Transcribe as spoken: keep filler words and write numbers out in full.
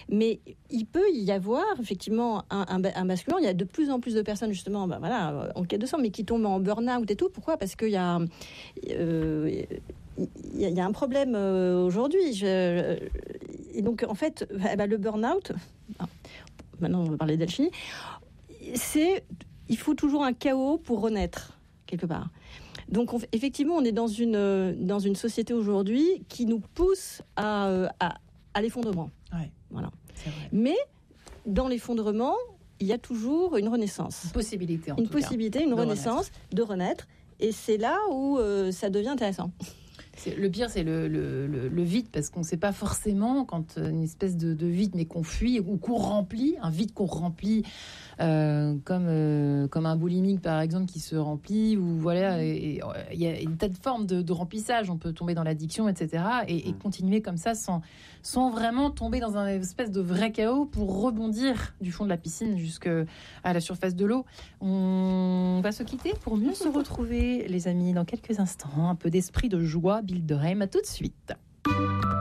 Mais il peut y avoir effectivement un, un, un basculement. Il y a de plus en plus de personnes justement, ben voilà, en quête de sens, mais qui tombent en burn-out et tout. Pourquoi ? Parce qu'il y a, euh, il y a, il y a un problème euh, aujourd'hui. Je, et donc en fait, ben, le burn-out. Maintenant, on va parler d'alchimie. C'est, il faut toujours un chaos pour renaître quelque part. Donc on, effectivement, on est dans une dans une société aujourd'hui qui nous pousse à à, à l'effondrement. Ouais. Voilà. C'est vrai. Mais dans l'effondrement, il y a toujours une renaissance. Une possibilité, en une tout possibilité, cas, une de renaissance, renaître. de renaître. Et c'est là où euh, ça devient intéressant. C'est, le pire, c'est le, le, le, le vide, parce qu'on ne sait pas forcément quand une espèce de, de vide, mais qu'on fuit ou qu'on remplit, un vide qu'on remplit, euh, comme, euh, comme un boulimique, par exemple, qui se remplit, ou voilà, il y a une tas de formes de, de remplissage, on peut tomber dans l'addiction, et cetera, et, et continuer comme ça sans, sans vraiment tomber dans un espèce de vrai chaos pour rebondir du fond de la piscine jusqu'à la surface de l'eau. On va se quitter pour mieux se retrouver, les amis, dans quelques instants. Un peu d'esprit de joie, Bill Durham, à tout de suite.